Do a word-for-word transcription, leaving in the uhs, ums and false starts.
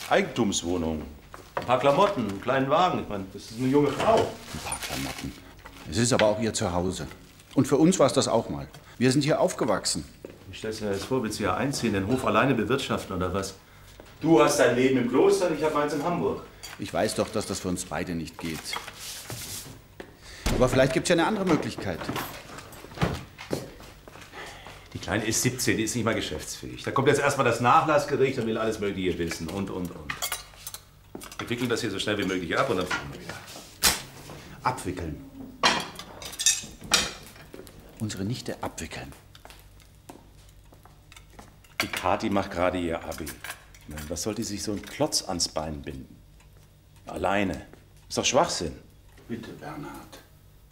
Eigentumswohnung. Ein paar Klamotten, einen kleinen Wagen. Ich meine, das ist eine junge Frau. Ein paar Klamotten. Es ist aber auch ihr Zuhause. Und für uns war es das auch mal. Wir sind hier aufgewachsen. Wie stellst du dir das vor? Willst du hier einziehen, den Hof alleine bewirtschaften oder was? Du hast dein Leben im Kloster und ich habe meins in Hamburg. Ich weiß doch, dass das für uns beide nicht geht. Aber vielleicht gibt es ja eine andere Möglichkeit. Die Kleine ist siebzehn, die ist nicht mal geschäftsfähig. Da kommt jetzt erstmal das Nachlassgericht und will alles Mögliche wissen und, und, und. Wir wickeln das hier so schnell wie möglich ab und dann fliegen wir wieder. Abwickeln. Unsere Nichte abwickeln. Die Kathi macht gerade ihr Abi. Ich meine, was soll die sich so einen Klotz ans Bein binden? Alleine. Ist doch Schwachsinn. Bitte, Bernhard.